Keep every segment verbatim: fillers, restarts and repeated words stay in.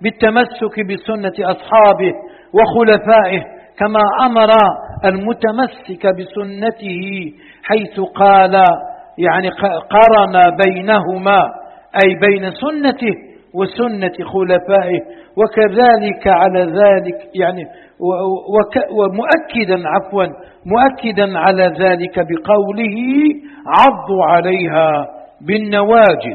بالتمسك بسنة أصحابه وخلفائه، كما أمر المتمسك بسنته حيث قال يعني قرن بينهما أي بين سنته وسنة خلفائه. وكذلك على ذلك يعني ومؤكدا عفوا مؤكدا على ذلك بقوله عضوا عليها بالنواجذ،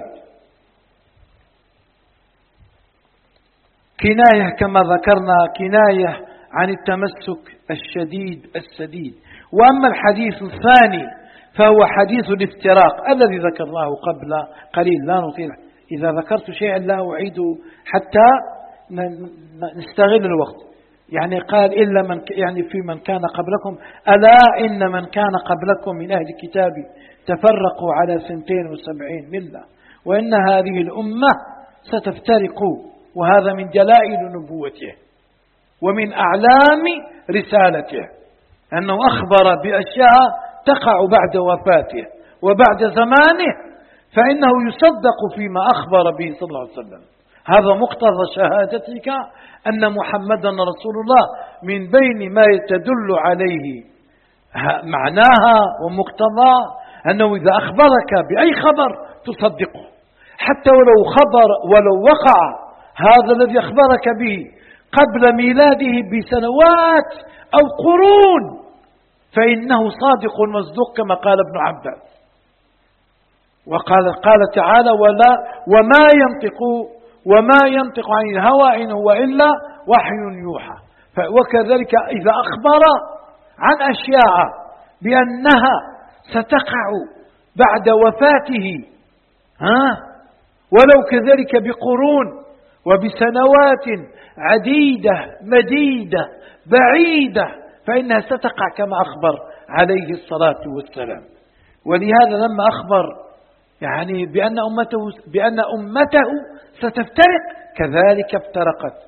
كناية كما ذكرنا كناية عن التمسك الشديد السديد. وأما الحديث الثاني فهو حديث الافتراق الذي ذكرناه قبل قليل، لا نطيل، إذا ذكرت شيئا لا أعيده حتى نستغل الوقت. يعني قال إلا من يعني في من كان قبلكم ألا إن من كان قبلكم من أهل الكتاب تفرقوا على سنتين وسبعين ملة وإن هذه الأمة ستفترق، وهذا من دلائل نبوته ومن أعلام رسالته أنه أخبر بأشياء تقع بعد وفاته وبعد زمانه، فإنه يصدق فيما أخبر به صلى الله عليه وسلم. هذا مقتضى شهادتك أن محمدا رسول الله، من بين ما يتدل عليه معناها ومقتضى أنه إذا أخبرك بأي خبر تصدقه، حتى ولو خبر ولو وقع هذا الذي أخبرك به قبل ميلاده بسنوات أو قرون، فإنه صادق مصدوق كما قال ابن عباس. وقال قال تعالى ولا وما ينطق وما ينطق عن الهوى إن هو إلا وحي يوحى. وكذلك إذا أخبر عن أشياء بأنها ستقع بعد وفاته ها ولو كذلك بقرون وبسنوات عديدة مديدة بعيدة، فإنها ستقع كما أخبر عليه الصلاة والسلام. ولهذا لما أخبر يعني بأن أمته بأن أمته ستفترق كذلك افترقت،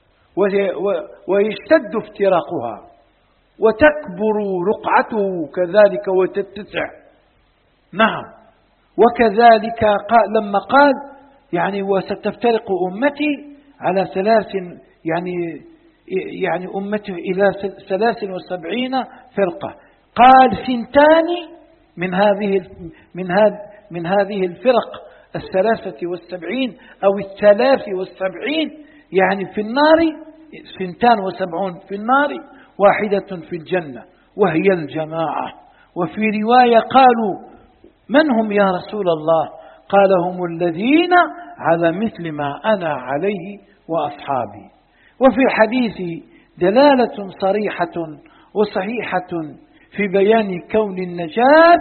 ويشتد افتراقها وتكبر رقعته كذلك وتتسع. نعم. وكذلك قال لما قال يعني وستفترق أمتي على ثلاث يعني يعني أمته إلى ثلاث وسبعين فرقة، قال سنتان من هذه من هذه من هذه الفرق الثلاثة والسبعين أو الثلاث والسبعين يعني في النار، سنتان وسبعون في النار واحدة في الجنة وهي الجماعة. وفي رواية قالوا من هم يا رسول الله؟ قال هم الذين على مثل ما أنا عليه وأصحابي. وفي الحديث دلالة صريحة وصحيحة في بيان كون النجاة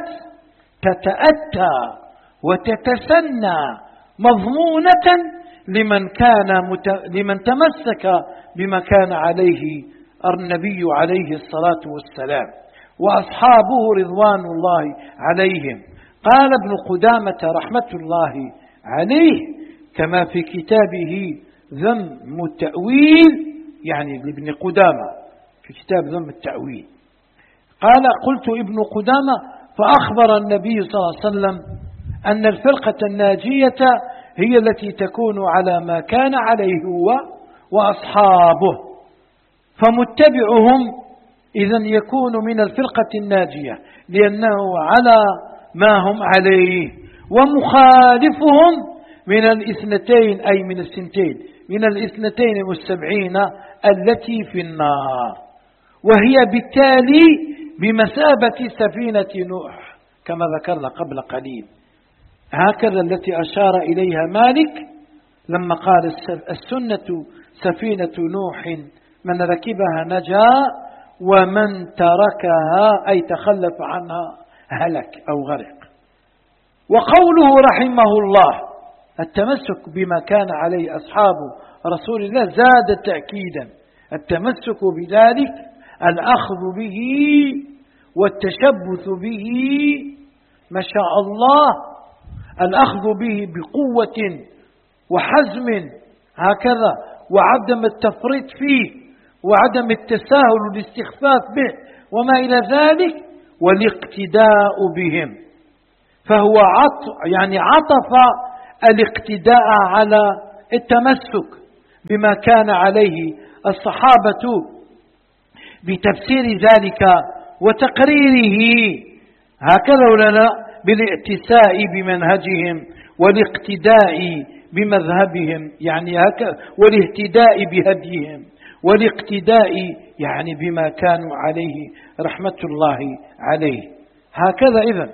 تتأتى وتتسنى مضمونة لمن كان مت... لمن تمسك بما كان عليه النبي عليه الصلاة والسلام وأصحابه رضوان الله عليهم. قال ابن قدامة رحمة الله عليه كما في كتابه ذم التأويل، يعني لابن قدامة في كتاب ذم التأويل، قال قلت ابن قدامة فأخبر النبي صلى الله عليه وسلم أن الفرقة الناجية هي التي تكون على ما كان عليه هو وأصحابه، فمتبعهم إذن يكون من الفرقة الناجية لأنه على ما هم عليه، ومخالفهم من الاثنتين أي من السنتين من الاثنتين والسبعين التي في النار، وهي بالتالي بمثابة سفينة نوح كما ذكرنا قبل قليل، هكذا التي أشار إليها مالك لما قال السنة سفينة نوح من ركبها نجا ومن تركها أي تخلف عنها هلك أو غرق. وقوله رحمه الله التمسك بما كان عليه أصحاب رسول الله زاد تأكيدا، التمسك بذلك الأخذ به والتشبث به ما شاء الله، الأخذ به بقوة وحزم هكذا، وعدم التفريط فيه وعدم التساهل والاستخفاف به وما إلى ذلك، والاقتداء بهم. فهو عطف يعني عطف الاقتداء على التمسك بما كان عليه الصحابة بتفسير ذلك وتقريره، هكذا ولا لا؟ بالاعتساء بمنهجهم والاقتداء بمذهبهم، يعني هكذا، والاهتداء بهديهم والاقتداء يعني بما كانوا عليه رحمة الله عليه، هكذا. إذن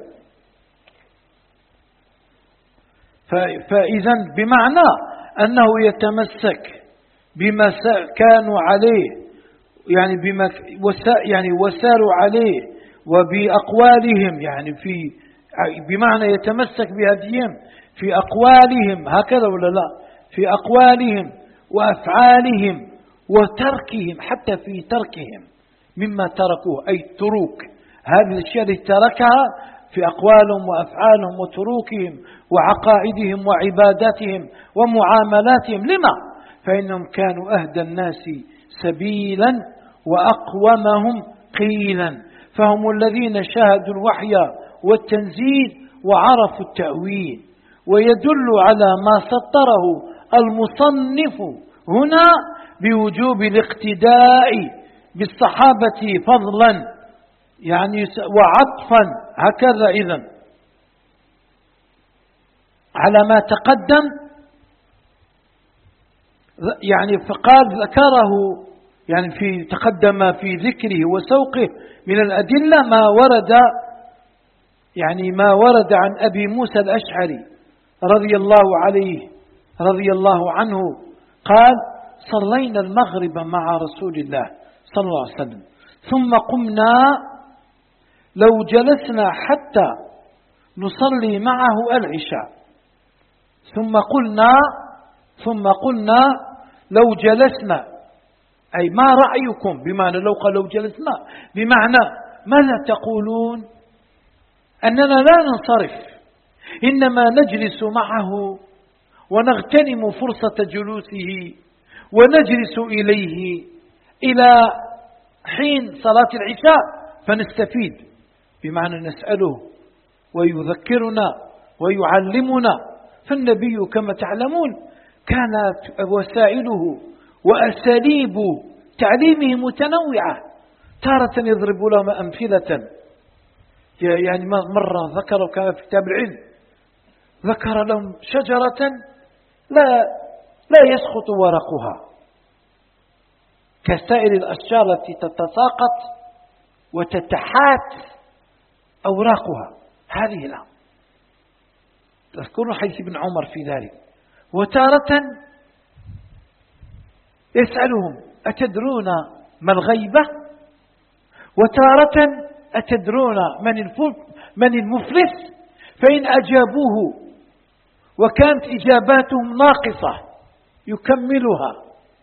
فإذا بمعنى أنه يتمسك بما كانوا عليه، يعني بما يعني وساروا عليه وبأقوالهم، يعني في بمعنى يتمسك بهديهم في أقوالهم، هكذا ولا لا؟ في أقوالهم وأفعالهم وتركهم، حتى في تركهم مما تركوه، أي التروك، هذه الأشياء التي تركها في أقوالهم وأفعالهم وتروكهم وعقائدهم وعباداتهم ومعاملاتهم. لما؟ فإنهم كانوا أهدى الناس سبيلا وأقومهم قيلا، فهم الذين شاهدوا الوحي والتنزيل وعرفوا التأويل. ويدل على ما سطره المصنف هنا بوجوب الاقتداء بالصحابة فضلا يعني وعطفا، هكذا إذن على ما تقدم، يعني فقال ذكره يعني في تقدم في ذكره وسوقه من الأدلة ما ورد يعني ما ورد عن أبي موسى الأشعري رضي الله عليه رضي الله عنه قال: صلينا المغرب مع رسول الله صلى الله عليه وسلم ثم قمنا لو جلسنا حتى نصلي معه العشاء، ثم قلنا ثم قلنا لو جلسنا، أي ما رأيكم، بمعنى لو قال لو جلسنا بمعنى ماذا تقولون؟ أننا لا ننصرف، إنما نجلس معه ونغتنم فرصة جلوسه ونجلس إليه إلى حين صلاة العشاء فنستفيد، بمعنى نسأله ويذكرنا ويعلمنا. فالنبي كما تعلمون كانت وسائله وأساليب تعليمه متنوعة، تارة يضرب لهم أمثلة، يعني مرة ذكروا كما في كتاب العلم ذكر لهم شجرة لا لا يسقط ورقها كسائر الأشجار التي تتساقط وتتحات أوراقها، هذه لا. تذكرون حديث ابن عمر في ذلك. وتارة يسألهم: أتدرون ما الغيبة؟ وتارة: أتدرون من المفلس؟ فإن أجابوه وكانت إجاباتهم ناقصة يكملها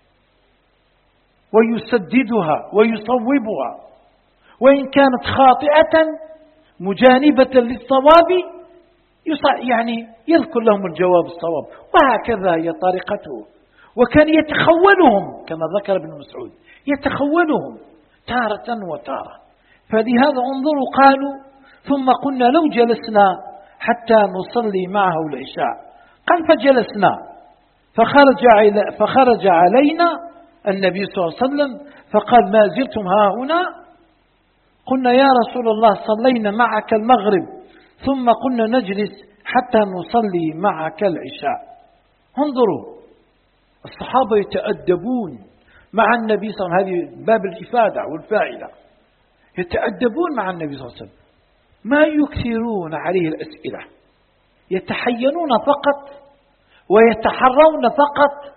ويسددها ويصوبها، وإن كانت خاطئة مجانبة للصواب يعني يذكر لهم الجواب الصواب، وهكذا هي طريقته. وكان يتخولهم كما ذكر ابن مسعود، يتخولهم تارة وتارة. فلهذا انظروا قالوا: ثم قلنا لو جلسنا حتى نصلي معه العشاء، قال فجلسنا فخرج, فخرج علينا النبي صلى الله عليه وسلم فقال: ما زلتم ها هنا؟ قلنا: يا رسول الله صلينا معك المغرب ثم قلنا نجلس حتى نصلي معك العشاء. انظروا الصحابة يتأدبون مع النبي صلى الله عليه وسلم، هذه باب الإفادة والفائدة، يتأدبون مع النبي صلى الله عليه وسلم، ما يكثرون عليه الأسئلة، يتحينون فقط ويتحرون فقط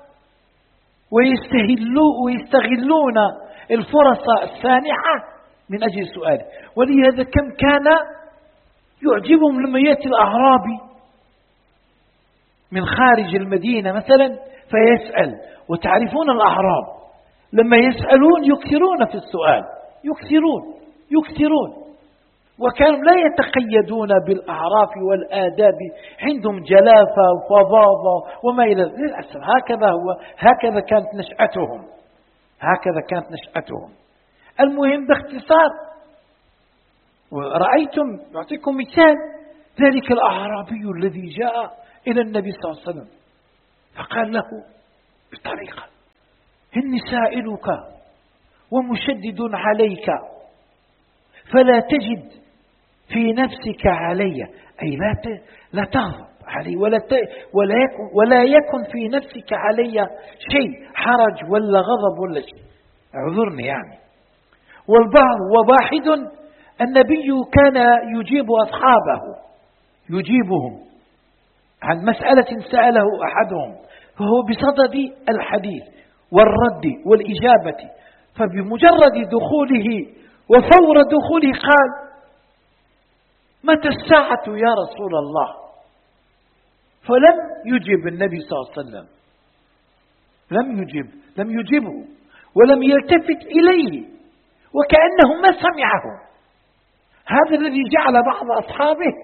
ويستغلون الفرص السانحة من أجل سؤاله. ولهذا كم كان يعجبهم لما يأتي الأعرابي من خارج المدينة مثلا فيسأل، وتعرفون الأعراب لما يسألون يكثرون في السؤال، يكثرون يكثرون وكانوا لا يتقيدون بالأعراف والآداب، عندهم جلافة وفظاظة وما إلى ذلك. هكذا هو هكذا كانت نشأتهم هكذا كانت نشأتهم المهم باختصار، ورأيتم أعطيكم مثال ذلك الأعرابي الذي جاء إلى النبي صلى الله عليه وسلم فقال له بطريقة إني سائلك ومشدد عليك فلا تجد في نفسك علي، أي لا لا تغضب علي ولا ولا يكن ولا يكن في نفسك علي شيء حرج ولا غضب ولا شيء، اعذرني يعني. والبعض وواحد النبي كان يجيب أصحابه، يجيبهم عن مسألة سأله أحدهم، فهو بصدد الحديث والرد والإجابة، فبمجرد دخوله وفور دخوله قال: متى الساعة يا رسول الله؟ فلم يجب النبي صلى الله عليه وسلم، لم يجب لم يجبه ولم يلتفت إليه وكأنه ما سمعه. هذا الذي جعل بعض أصحابه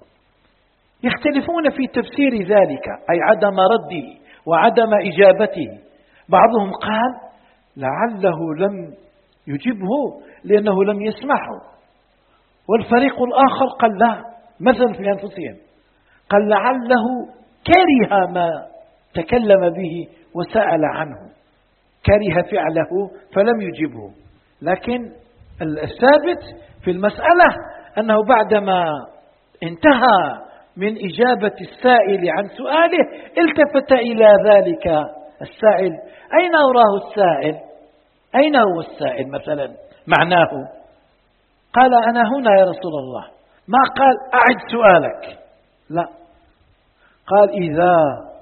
يختلفون في تفسير ذلك، أي عدم رده وعدم إجابته. بعضهم قال لعله لم يجبه لأنه لم يسمعه، والفريق الآخر قال لا، مثل في أنفسهم، قال لعله كره ما تكلم به وسأل عنه، كره فعله فلم يجبه. لكن الثابت في المسألة أنه بعدما انتهى من إجابة السائل عن سؤاله التفت إلى ذلك السائل: أين أراه السائل؟ أين هو السائل مثلا؟ معناه قال: أنا هنا يا رسول الله. ما قال أعد سؤالك، لا، قال: إذا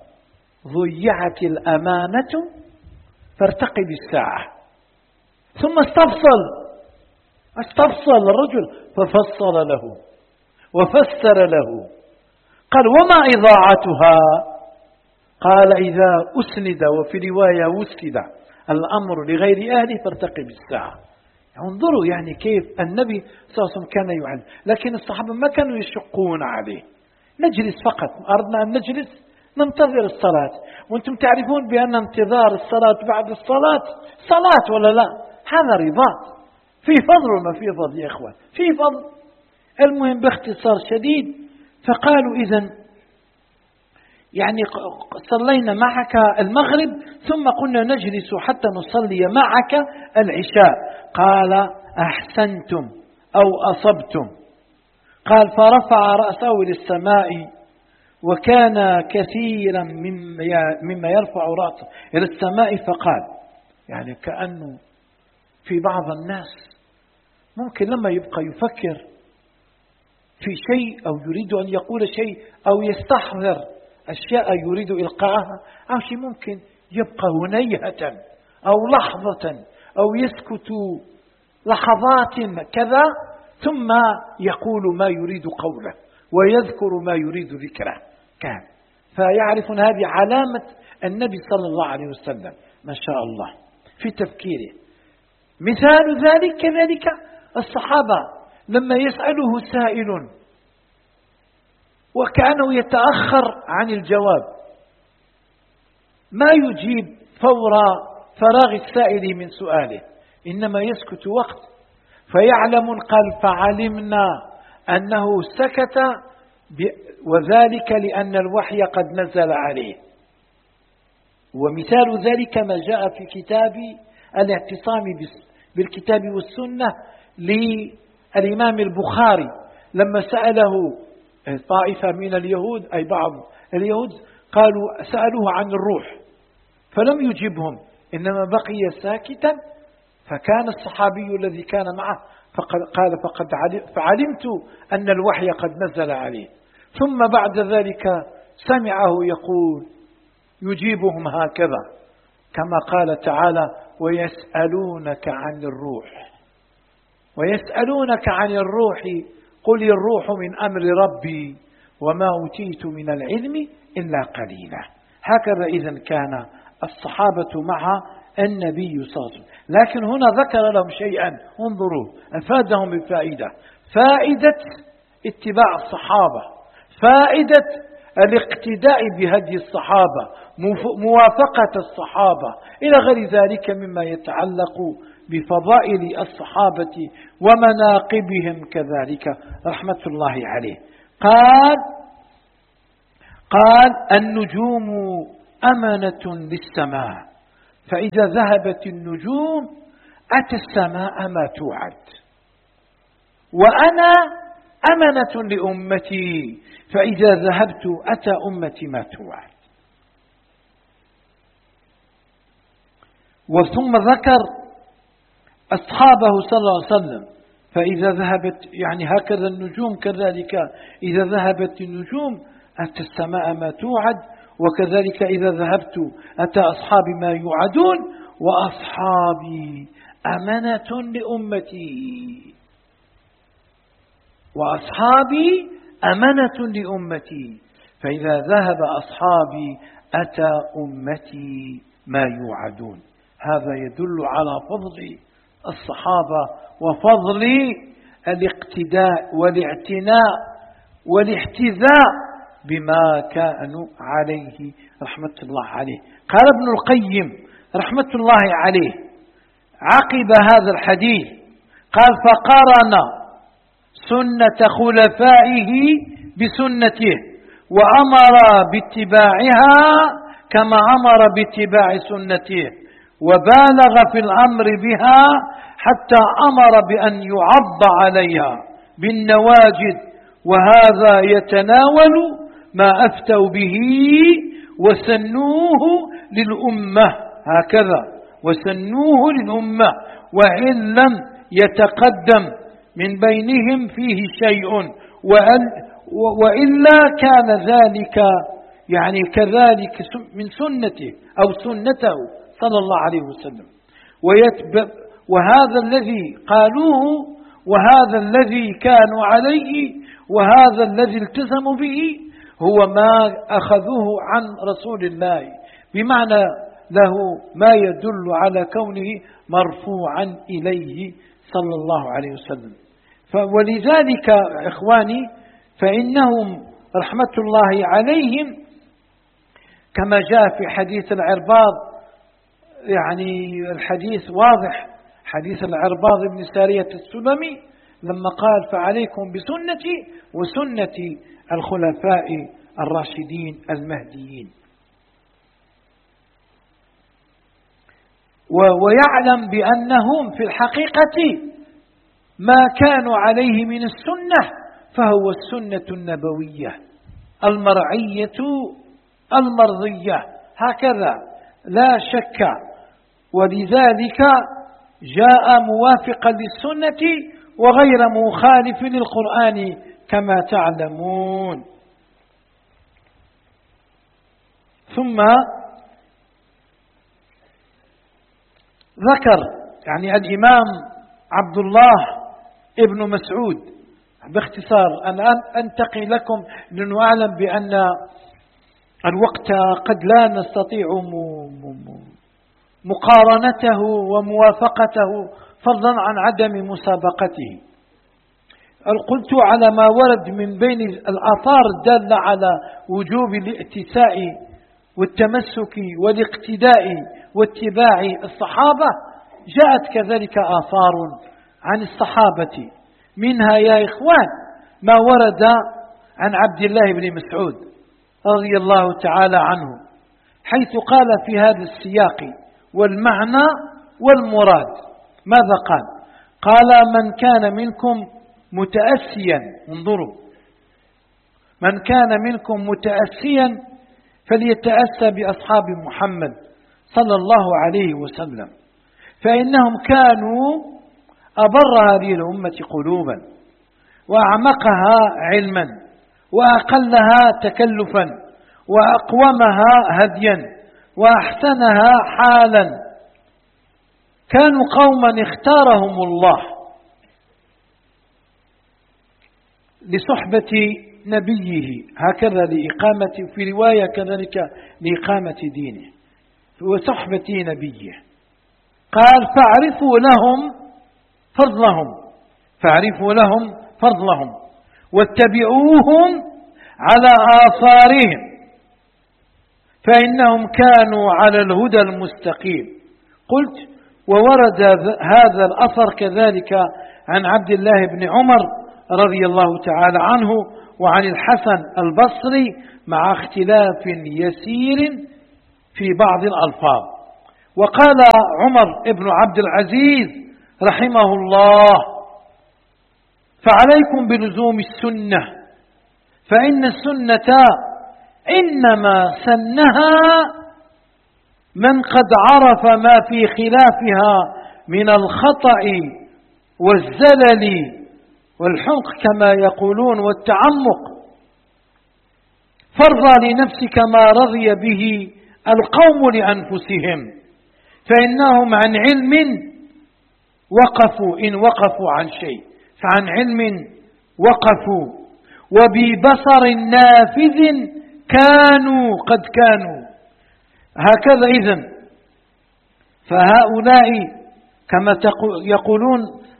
ضيعت الأمانة فارتقب الساعة. ثم استفصل استفصل الرجل ففصل له وفسر له، قال: وما إضاعتها؟ قال: إذا أسند، وفي رواية وسد الأمر لغير أهله فارتقب الساعة. انظروا يعني كيف النبي صلى الله عليه وسلم كان يعلم، لكن الصحابة ما كانوا يشقون عليه. نجلس فقط، أردنا أن نجلس ننتظر الصلاة، وأنتم تعرفون بأن انتظار الصلاة بعد الصلاة صلاة ولا لا؟ هذا رباط، في فضل وما في فضل يا إخوان، في فضل. المهم باختصار شديد، فقالوا: إذن يعني صلينا معك المغرب ثم قلنا نجلس حتى نصلي معك العشاء. قال: أحسنتم أو أصبتم. قال: فرفع رأسه للسماء وكان كثيرا مما يرفع رأسه إلى السماء، فقال، يعني كأنه في بعض الناس ممكن لما يبقى يفكر في شيء أو يريد أن يقول شيء أو يستحضر أشياء يريد إلقاءها أو شيء، ممكن يبقى هنيهة أو لحظة أو يسكت لحظات كذا ثم يقول ما يريد قوله ويذكر ما يريد ذكره. كان فيعرفون هذه علامة النبي صلى الله عليه وسلم ما شاء الله في تفكيره. مثال ذلك كذلك الصحابة لما يسأله سائل وكأنه يتأخر عن الجواب، ما يجيب فور فراغ السائل من سؤاله، إنما يسكت وقت فيعلم. قال: فعلمنا أنه سكت وذلك لأن الوحي قد نزل عليه. ومثال ذلك ما جاء في كتاب الاعتصام بالكتاب والسنة للإمام البخاري لما سأله طائفة من اليهود، أي بعض اليهود، قالوا سألوه عن الروح فلم يجبهم، إنما بقي ساكتا. فكان الصحابي الذي كان معه فقد قال: فقد فعلمت أن الوحي قد نزل عليه. ثم بعد ذلك سمعه يقول يجيبهم هكذا كما قال تعالى: ويسألونك عن الروح ويسألونك عن الروح قل الروح من أمر ربي وما أوتيت من العلم إلا قليلا. هكذا إذن كان الصحابة مع النبي صلى الله عليه وسلم. لكن هنا ذكر لهم شيئا، انظروا، أفادهم بفائدة، فائدة اتباع الصحابة، فائدة الاقتداء بهدي الصحابة، موافقة الصحابة إلى غير ذلك مما يتعلق بفضائل الصحابة ومناقبهم كذلك رحمة الله عليه. قال قال النجوم أمنة للسماء فإذا ذهبت النجوم أتى السماء ما توعد، وأنا أمنة لأمتي، فإذا ذهبت أتى أمتي ما توعد. وثم ذكر أصحابه صلى الله عليه وسلم، فإذا ذهبت يعني هكذا النجوم كذلك إذا ذهبت النجوم أتى السماء ما توعد، وكذلك إذا ذهبت أتى أصحابي ما يوعدون، وأصحابي أمنة لأمتي، وأصحابي أمنة لأمتي، فإذا ذهب أصحابي أتى أمتي ما يوعدون. هذا يدل على فضل الصحابة وفضل الاقتداء والاعتناء والاحتذاء بما كانوا عليه رحمة الله عليه. قال ابن القيم رحمة الله عليه عقب هذا الحديث قال: فقارن سنة خلفائه بسنته، وأمر باتباعها كما أمر باتباع سنته، وبالغ في الأمر بها حتى أمر بأن يعض عليها بالنواجذ، وهذا يتناول ما أفتوا به وسنوه للأمة، هكذا وسنوه للأمة، وإن لم يتقدم من بينهم فيه شيء، وإلا كان ذلك يعني كذلك من سنته أو سنته صلى الله عليه وسلم. وهذا الذي قالوه وهذا الذي كانوا عليه وهذا الذي التزموا به هو ما أخذوه عن رسول الله، بمعنى له ما يدل على كونه مرفوعا إليه صلى الله عليه وسلم. ولذلك إخواني فإنهم رحمة الله عليهم كما جاء في حديث العرباض، يعني الحديث واضح، حديث العرباض بن سارية السلمي لما قال: فعليكم بسنتي وسنة الخلفاء الراشدين المهديين. ويعلم بأنهم في الحقيقة ما كانوا عليه من السنة فهو السنة النبوية المرعية المرضية، هكذا لا شك. ولذلك جاء موافقا للسنة وغير مخالف للقرآن كما تعلمون. ثم ذكر يعني الإمام عبد الله ابن مسعود باختصار. أنا أنتقي لكم لأنه أعلم بأن الوقت قد لا نستطيع مقارنته وموافقته فضلا عن عدم مسابقته. قلت على ما ورد من بين الآثار الدالة على وجوب الائتساء والتمسك والاقتداء واتباع الصحابة، جاءت كذلك آثار عن الصحابة، منها يا إخوان ما ورد عن عبد الله بن مسعود رضي الله تعالى عنه، حيث قال في هذا السياق والمعنى والمراد ماذا قال؟ قال: من كان منكم متأسيا، انظروا، من كان منكم متأسيا فليتأسى بأصحاب محمد صلى الله عليه وسلم، فإنهم كانوا أبر هذه الأمة قلوبا وأعمقها علما وأقلها تكلفا وأقومها هديا وأحسنها حالا. كانوا قوما اختارهم الله لصحبة نبيه، هكذا لإقامة، في رواية كذلك لإقامة دينه وصحبة نبيه. قال: فاعرفوا لهم فضلهم فاعرفوا لهم فضلهم واتبعوهم على آثارهم فإنهم كانوا على الهدى المستقيم. قلت: وورد هذا الأثر كذلك عن عبد الله بن عمر رضي الله تعالى عنه وعن الحسن البصري مع اختلاف يسير في بعض الألفاظ. وقال عمر بن عبد العزيز رحمه الله: فعليكم بلزوم السنة، فإن السنة إنما سنها من قد عرف ما في خلافها من الخطأ والزلل والحمق كما يقولون والتعمق، فرض لنفسك ما رضي به القوم لأنفسهم، فإنهم عن علم وقفوا إن وقفوا عن شيء، فعن علم وقفوا، وببصر نافذ كانوا قد كانوا. هكذا إذن فهؤلاء كما يقولون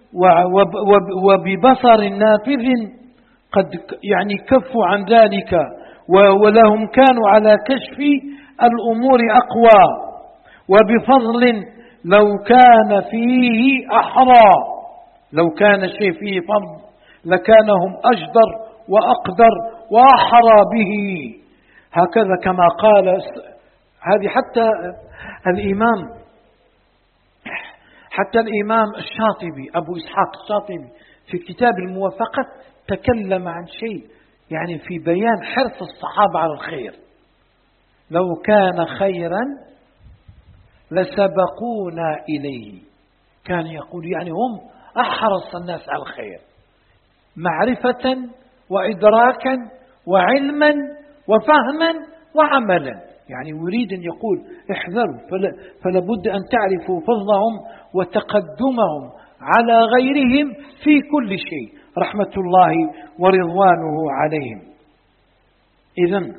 وببصر نافذ قد يعني كفوا عن ذلك، ولهم كانوا على كشف الأمور أقوى، وبفضل لو كان فيه أحرى، لو كان شيء فيه فضل لكانهم أجدر وأقدر وأحرى به. هكذا كما قال هذه حتى الإمام حتى الإمام الشاطبي أبو إسحاق الشاطبي في كتاب الموافقة تكلم عن شيء يعني في بيان حرص الصحابة على الخير: لو كان خيرا لسبقونا إليه. كان يقول يعني هم أحرص الناس على الخير معرفة وإدراكا وعلما وفهما وعملا. يعني يريد أن يقول احذروا، فلا, فلا بد أن تعرفوا فضلهم وتقدمهم على غيرهم في كل شيء، رحمة الله ورضوانه عليهم. إذن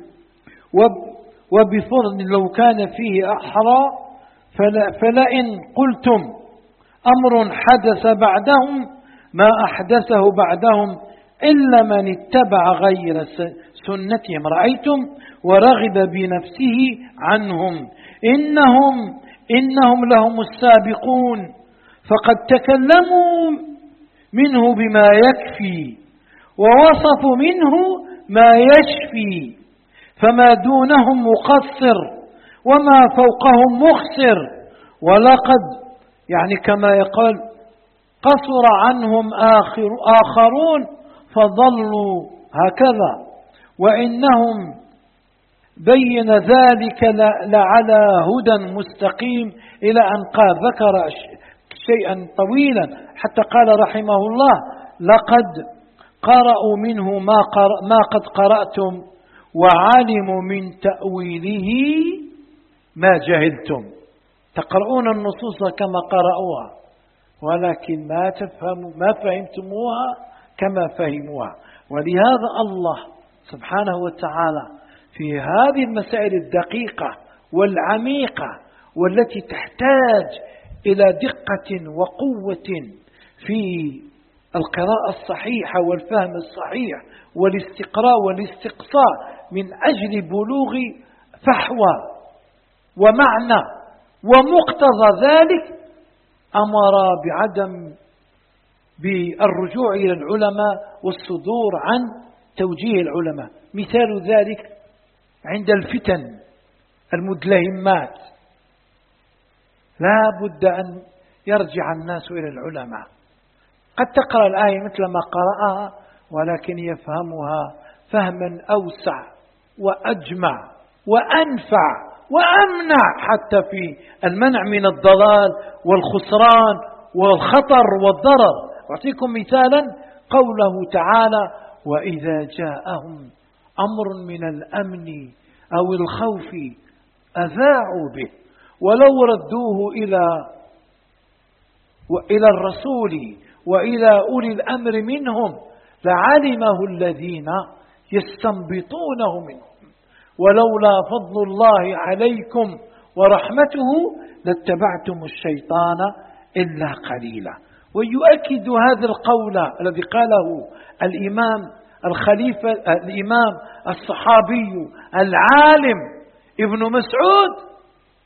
وبفضل لو كان فيه أحرى فلا فلئن قلتم أمر حدث بعدهم ما أحدثه بعدهم إلا من اتبع غير سنتهم رأيتم ورغب بنفسه عنهم إنهم إنهم لهم السابقون، فقد تكلموا منه بما يكفي ووصفوا منه ما يشفي، فما دونهم مقصر وما فوقهم مخسر، ولقد يعني كما يقال قصر عنهم آخر آخرون فضلوا هكذا، وإنهم بين ذلك لعلى هدى مستقيم، إلى أن قال ذكر شيئا طويلا حتى قال رحمه الله: لقد قرأوا منه ما, قرأ ما قد قرأتم وعلموا من تأويله ما جهلتم. تقرؤون النصوص كما قرأوها ولكن ما تفهموا ما فهمتموها كما فهموها. ولهذا الله سبحانه وتعالى في هذه المسائل الدقيقة والعميقة والتي تحتاج إلى دقة وقوة في القراءة الصحيحة والفهم الصحيح والاستقراء والاستقصاء من أجل بلوغ فحوى ومعنى ومقتضى ذلك، أمر بعدم بالرجوع إلى العلماء والصدور عن توجيه العلماء. مثال ذلك عند الفتن المدلهمات لا بد أن يرجع الناس إلى العلماء. قد تقرأ الآية مثل ما قرأها ولكن يفهمها فهما أوسع وأجمع وأنفع وأمنع حتى في المنع من الضلال والخسران والخطر والضرر. أعطيكم مثالا: قوله تعالى: وإذا جاءهم أمر من الأمن أو الخوف أذاعوا به ولو ردوه إلى وإلى الرسول وإلى أولي الأمر منهم لعلمه الذين يستنبطونه منهم ولولا فضل الله عليكم ورحمته لاتبعتم الشيطان إلا قليلا. ويؤكد هذا القول الذي قاله الإمام الخليفة الإمام الصحابي العالم ابن مسعود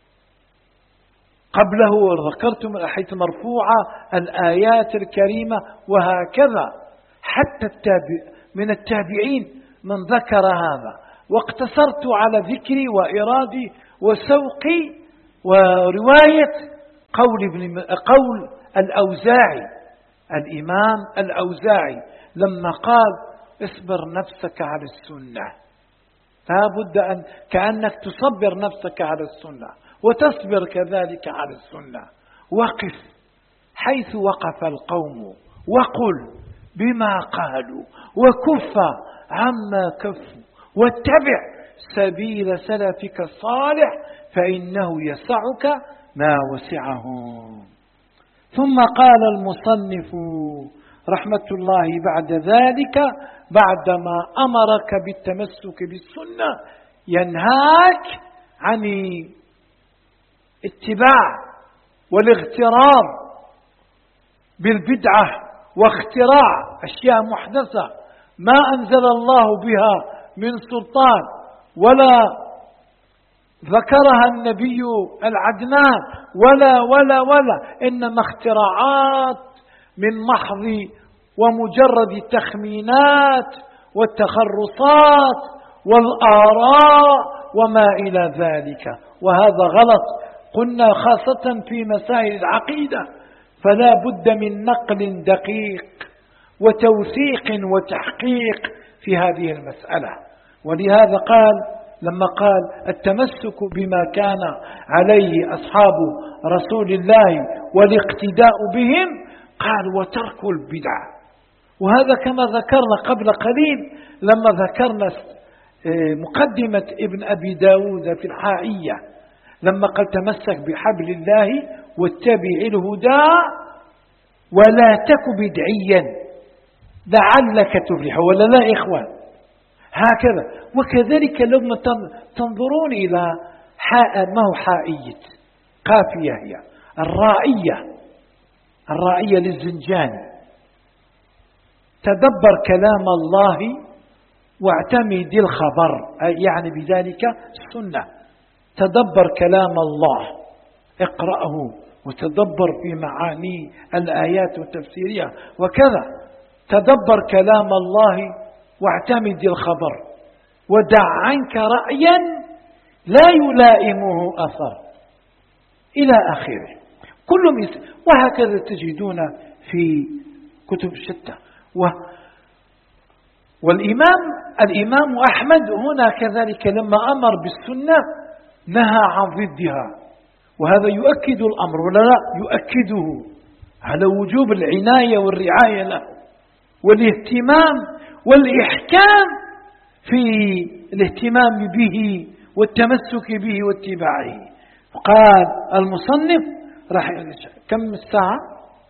قبله، ذكرتم الأحاديث المرفوعة الآيات الكريمة وهكذا حتى التابع من التابعين من ذكر هذا. واقتصرت على ذكري وإرادي وسوقي ورواية قول, ابن قول الأوزاعي، الإمام الأوزاعي لما قال اصبر نفسك على السنة، لا بد أن كأنك تصبر نفسك على السنة وتصبر كذلك على السنة. وقف حيث وقف القوم وقل بما قالوا وكف عما كفوا واتبع سبيل سلفك الصالح فإنه يسعك ما وسعهم. ثم قال المصنف رحمة الله بعد ذلك بعدما أمرك بالتمسك بالسنة ينهاك عن اتباع والاغترار بالبدعة واختراع أشياء محدثة ما أنزل الله بها من سلطان ولا ذكرها النبي العدنان ولا ولا ولا إنما اختراعات من محض ومجرد التخمينات والتخرصات والآراء وما إلى ذلك، وهذا غلط. قلنا خاصة في مسائل العقيدة فلا بد من نقل دقيق وتوثيق وتحقيق في هذه المسألة. ولهذا قال لما قال التمسك بما كان عليه أصحاب رسول الله والاقتداء بهم قال وترك البدع. وهذا كما ذكرنا قبل قليل لما ذكرنا مقدمة ابن أبي داود في الحائية لما قال تمسك بحبل الله واتبع الهدى ولا تك بدعيا لعلك تفلح، ولا لا إخوان؟ هكذا. وكذلك لما تنظرون إلى حاء ما هو حائية قافية هي الرائية الرائية للزنجاني، تدبر كلام الله واعتمد الخبر، يعني بذلك السنة. تدبر كلام الله اقرأه وتدبر في معاني الآيات وتفسيرها وكذا. تدبر كلام الله واعتمد الخبر ودع عنك رأيا لا يلائمه أثر إلى آخره. كل مثل. وهكذا تجدون في كتب شتى. والإمام الإمام أحمد هنا كذلك لما أمر بالسنة نهى عن ضدها، وهذا يؤكد الأمر ولا لا؟ يؤكده على وجوب العناية والرعاية له والاهتمام والإحكام في الاهتمام به والتمسك به واتباعه. قال المصنف راح كم الساعة؟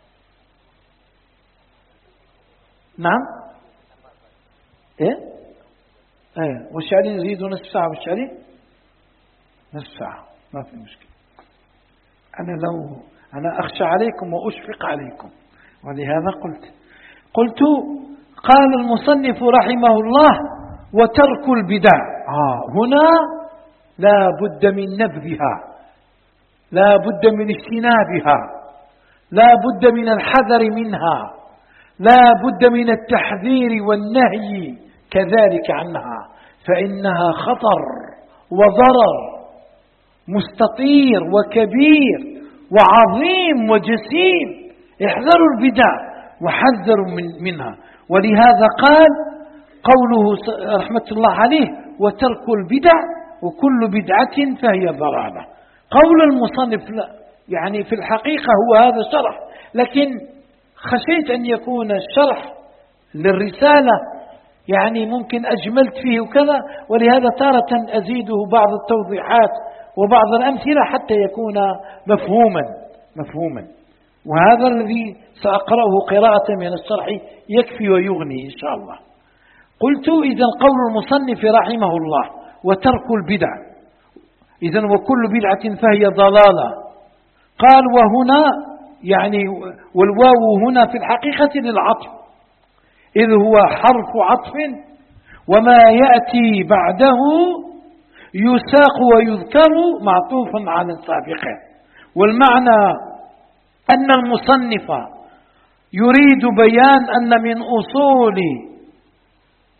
نعم ايه ايه والشعري نزيد نصف ساعة والشعري نصف ساعة ما في مشكلة. أنا لو أنا أخشى عليكم وأشفق عليكم ولهذا قلت قلت قال المصنف رحمه الله وترك البدع. آه هنا لا بد من نبذها، لا بد من اجتنابها، لا بد من الحذر منها، لا بد من التحذير والنهي كذلك عنها، فإنها خطر وضرر مستطير وكبير وعظيم وجسيم. احذروا البدع وحذروا من منها. ولهذا قال قوله رحمة الله عليه وترك البدع وكل بدعة فهي ضلالة. قول المصنف لا يعني في الحقيقة هو هذا شرح، لكن خشيت أن يكون الشرح للرسالة يعني ممكن أجملت فيه وكذا، ولهذا تارة أزيده بعض التوضيحات وبعض الأمثلة حتى يكون مفهوما مفهوما وهذا الذي سأقرأه قراءة من الشرح يكفي ويغني إن شاء الله. قلت إذن قول المصنف رحمه الله وترك البدع، إذن وكل بدعة فهي ضلالة. قال وهنا يعني والواو هنا في الحقيقة للعطف، إذ هو حرف عطف وما يأتي بعده يساق ويذكر معطوفا على السابقة. والمعنى أن المصنف يريد بيان أن من أصول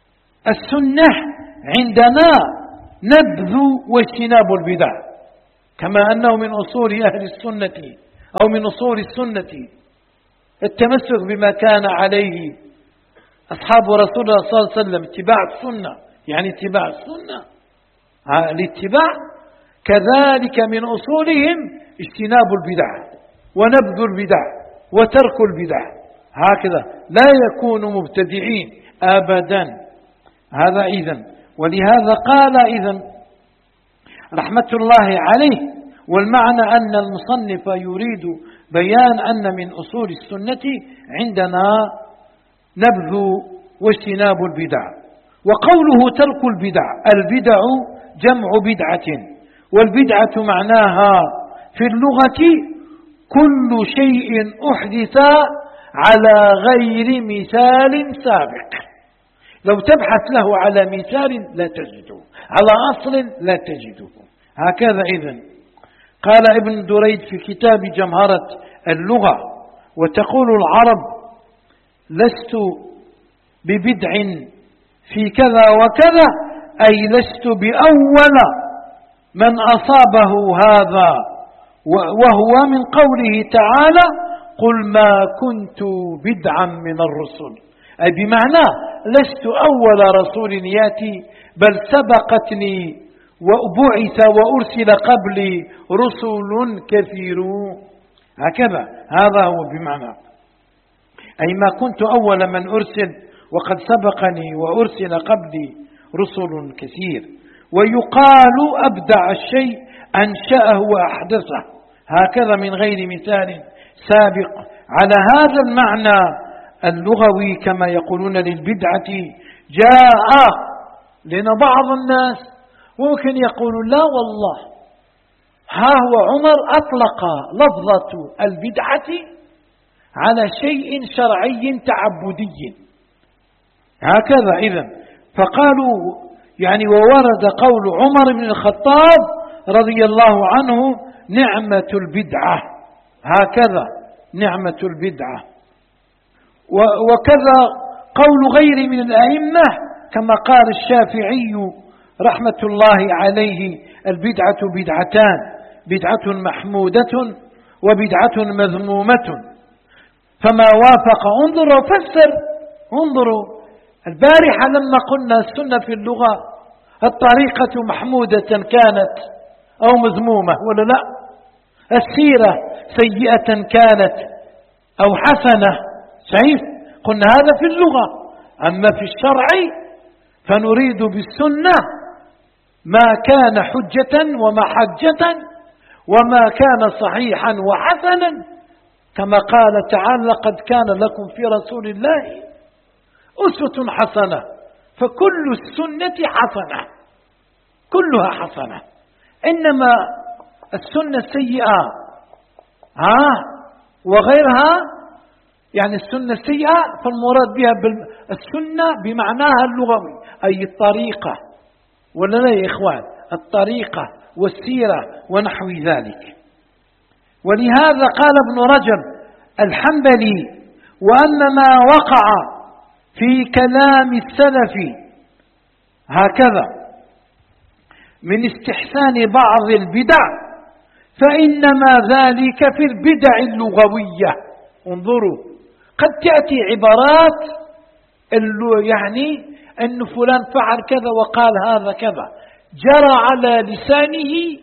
السنة عندنا نبذ واجتناب البدع، كما أنه من أصول أهل السنة أو من أصول السنة التمسك بما كان عليه أصحاب رسول الله صلى الله عليه وسلم، اتباع السنة، يعني اتباع السنة الاتباع. كذلك من أصولهم اجتناب البدع ونبذ البدع وترك البدع، هكذا لا يكون مبتدعين أبدا. هذا إذن. ولهذا قال إذن رحمة الله عليه: والمعنى أن المصنف يريد بيان أن من أصول السنة عندنا نبذ واجتناب البدع. وقوله ترك البدع، البدع جمع بدعة، والبدعة معناها في اللغة كل شيء أحدث على غير مثال سابق. لو تبحث له على مثال لا تجده، على أصل لا تجده. هكذا إذن. قال ابن دريد في كتاب جمهرة اللغة: وتقول العرب لست ببدع في كذا وكذا، أي لست بأول من أصابه هذا، وهو من قوله تعالى: قل ما كنت بدعا من الرسل، أي بمعنى لست أول رسول يأتي، بل سبقتني وبعث وأرسل قبلي رسل كثيرون. هكذا هذا هو بمعنى، أي ما كنت أول من أرسل، وقد سبقني وأرسل قبلي رسل كثير. ويقال أبدع الشيء أنشأه وأحدثه، هكذا من غير مثال سابق، على هذا المعنى اللغوي كما يقولون للبدعة جاء. لأن بعض الناس ممكن يقول لا والله، ها هو عمر أطلق لفظة البدعة على شيء شرعي تعبدي، هكذا إذن. فقالوا يعني وورد قول عمر بن الخطاب رضي الله عنه: نعمة البدعة، هكذا نعمة البدعة. وكذا قول غير من الأئمة كما قال الشافعي رحمة الله عليه: البدعة بدعتان، بدعة محمودة وبدعة مذمومة، فما وافق. انظروا فسر، انظروا البارحة لما قلنا السنة في اللغة الطريقة محمودة كانت أو مذمومة ولا لا؟ السيرة سيئة كانت أو حسنة، شايف؟ قلنا هذا في اللغة. أما في الشرع فنريد بالسنة ما كان حجة ومحجة وما كان صحيحا وحسنا، كما قال تعالى: لقد كان لكم في رسول الله أسوة حسنة. فكل السنة حسنة، كلها حسنة. إنما السنة السيئة ها وغيرها، يعني السنة السيئة فالمراد بها السنة بمعناها اللغوي، أي الطريقة، ولا لا يا إخوان؟ الطريقة والسيرة ونحو ذلك. ولهذا قال ابن رجب الحنبلي: وأن ما وقع في كلام السلف هكذا من استحسان بعض البدع فإنما ذلك في البدع اللغوية. انظروا، قد تأتي عبارات يعني أن فلان فعل كذا وقال هذا كذا، جرى على لسانه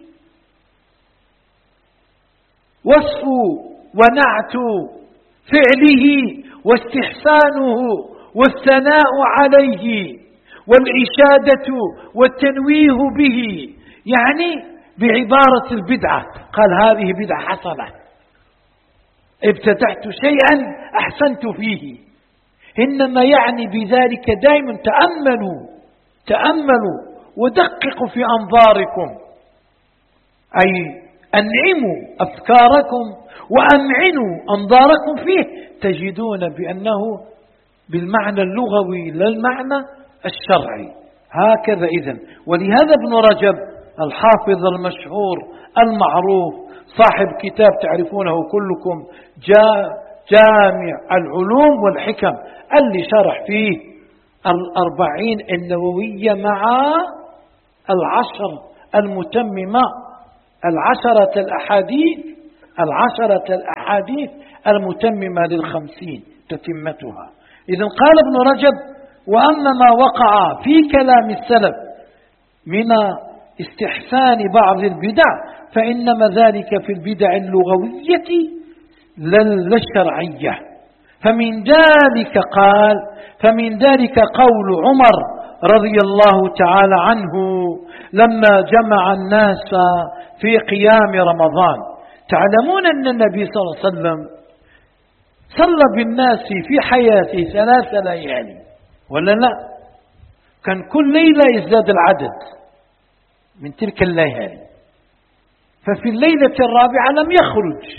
وصف ونعت فعله واستحسانه والثناء عليه والإشادة والتنويه به، يعني بعبارة البدعة. قال هذه بدعة حسنة، ابتدعت شيئا أحسنت فيه. إنما يعني بذلك دائما تأملوا تأملوا ودققوا في أنظاركم، أي أنعموا أفكاركم وأمعنوا أنظاركم فيه، تجدون بأنه بالمعنى اللغوي لا المعنى الشرعي. هكذا إذن. ولهذا ابن رجب الحافظ المشهور المعروف صاحب كتاب تعرفونه كلكم جامع العلوم والحكم، اللي شرح فيه الأربعين النووية مع العشر المتممة العشرة الأحاديث العشرة الأحاديث المتممة للخمسين تتمتها. إذن قال ابن رجب: وأما ما وقع في كلام السلف من استحسان بعض البدع فإنما ذلك في البدع اللغوية لا الشرعية. فمن ذلك قال فمن ذلك قول عمر رضي الله تعالى عنه لما جمع الناس في قيام رمضان. تعلمون أن النبي صلى الله عليه وسلم صلى بالناس في حياته ثلاث ليالي ولا لا؟ كان كل ليلة يزداد العدد من تلك الليالي، ففي الليلة الرابعة لم يخرج